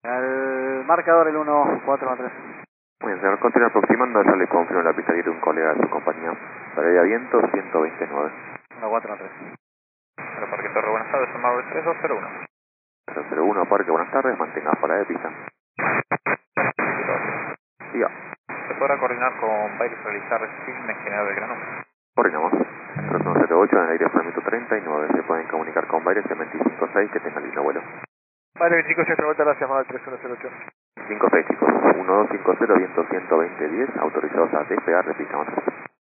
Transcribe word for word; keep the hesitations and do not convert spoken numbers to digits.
Al marcador el uno cuatro uno tres. Muy bien, señor, continúa aproximando, ya le confirmo la pista de un colega de su compañía. Salida de viento ciento veintinueve. uno cuatro uno tres. Para Parque Torre, buenas tardes, Amable tres dos cero uno. tres cero uno, Parque, buenas tardes, mantenga fuera de pista. Diga. ¿Se podrá coordinar con Baires realizar film en General Belgrano? Coordinamos. tres uno cero ocho en el aire Flamito treinta y nueve. Se pueden comunicar con Baires en veinticinco seis, que tenga lindo vuelo. Vale, veinticinco seis, vuelta gracias, Amable tres uno cero ocho. cinco seis chicos, uno dos cinco cero, viento ciento veinte diez, autorizados a despegar, repitamos.